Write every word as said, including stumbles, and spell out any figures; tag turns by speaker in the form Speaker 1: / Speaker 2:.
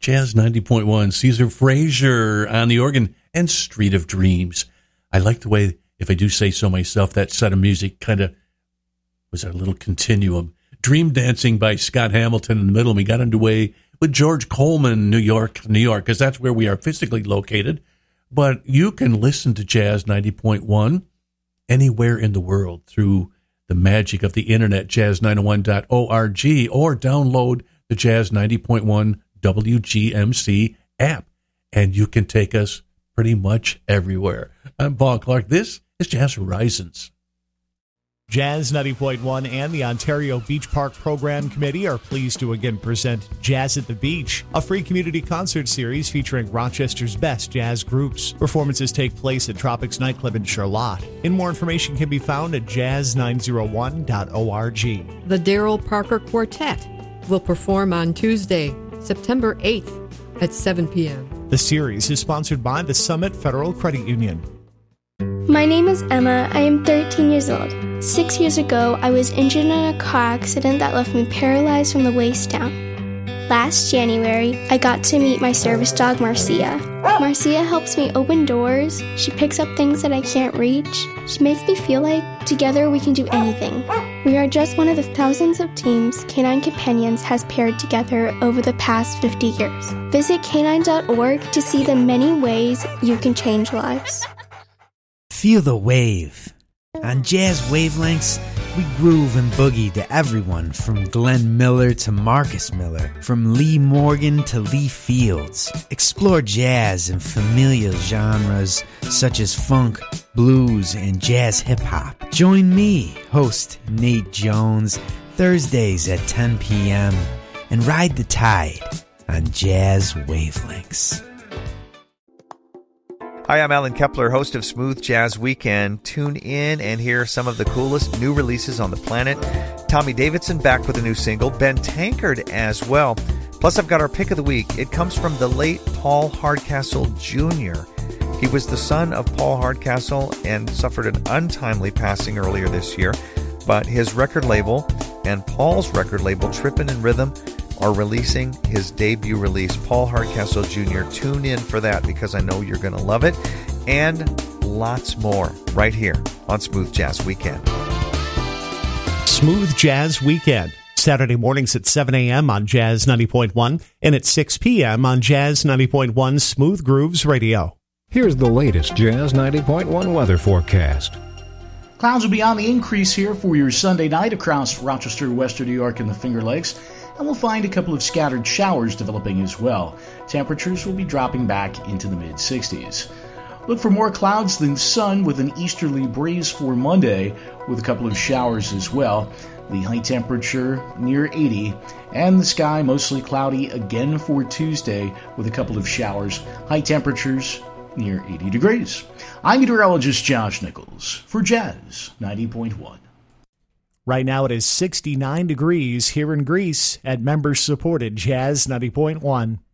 Speaker 1: Jazz ninety point one, Caesar Frazier on the organ, and Street of Dreams. I like the way, if I do say so myself, that set of music kind of was a little continuum. Dream Dancing by Scott Hamilton in the middle. We got underway with George Coleman, New York, New York, because that's where we are physically located. But you can listen to Jazz ninety point one anywhere in the world through the magic of the internet, jazz nine oh one dot org, or download the Jazz ninety point one W G M C app, and you can take us pretty much everywhere. I'm Paul Clark. This is Jazz Horizons.
Speaker 2: Jazz ninety point one and the Ontario Beach Park Program Committee are pleased to again present Jazz at the Beach, a free community concert series featuring Rochester's best jazz groups. Performances take place at Tropics Nightclub in Charlotte. And more information can be found at jazz nine oh one dot org.
Speaker 3: The Darrell Parker Quartet will perform on Tuesday, September eighth at seven p.m.
Speaker 2: The series is sponsored by the Summit Federal Credit Union.
Speaker 4: My name is Emma. I am thirteen years old. Six years ago, I was injured in a car accident that left me paralyzed from the waist down. Last January, I got to meet my service dog, Marcia. Marcia helps me open doors. She picks up things that I can't reach. She makes me feel like together we can do anything. We are just one of the thousands of teams Canine Companions has paired together over the past fifty years. Visit canine dot org to see the many ways you can change lives.
Speaker 5: Feel the wave. On Jazz Wavelengths, we groove and boogie to everyone from Glenn Miller to Marcus Miller, from Lee Morgan to Lee Fields. Explore jazz in familiar genres such as funk, blues, and jazz hip-hop. Join me, host Nate Jones, Thursdays at ten p.m. and ride the tide on Jazz Wavelengths.
Speaker 6: Hi, I'm Alan Kepler, host of Smooth Jazz Weekend. Tune in and hear some of the coolest new releases on the planet. Tommy Davidson back with a new single, Ben Tankard as well. Plus, I've got our pick of the week. It comes from the late Paul Hardcastle Junior He was the son of Paul Hardcastle and suffered an untimely passing earlier this year. But his record label and Paul's record label, Trippin' in Rhythm, are releasing his debut release, Paul Hardcastle Junior Tune in for that because I know you're going to love it. And lots more right here on Smooth Jazz Weekend.
Speaker 2: Smooth Jazz Weekend, Saturday mornings at seven a.m. on Jazz ninety point one and at six p.m. on Jazz ninety point one Smooth Grooves Radio.
Speaker 7: Here's the latest Jazz ninety point one weather forecast.
Speaker 8: Clouds will be on the increase here for your Sunday night across Rochester, Western New York, and the Finger Lakes. And we'll find a couple of scattered showers developing as well. Temperatures will be dropping back into the mid-sixties. Look for more clouds than sun with an easterly breeze for Monday with a couple of showers as well. The high temperature near eighty, and the sky mostly cloudy again for Tuesday with a couple of showers. High temperatures near eighty degrees. I'm meteorologist Josh Nichols for Jazz ninety point one.
Speaker 2: Right now it is sixty-nine degrees here in Greece at members-supported Jazz ninety point one.